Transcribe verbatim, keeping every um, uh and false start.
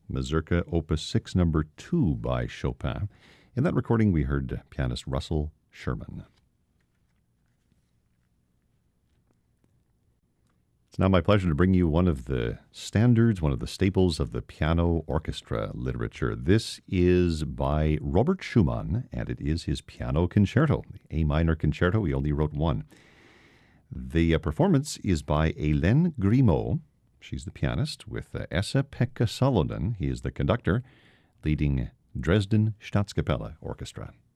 Mazurka Opus six, number two by Chopin. In that recording, we heard pianist Russell Sherman. It's now my pleasure to bring you one of the standards, one of the staples of the piano orchestra literature. This is by Robert Schumann, and it is his piano concerto, the A minor concerto. He only wrote one. The uh, performance is by Hélène Grimaud. She's the pianist, with uh, Esa-Pekka Salonen. He is the conductor, leading Dresden Staatskapelle Orchestra.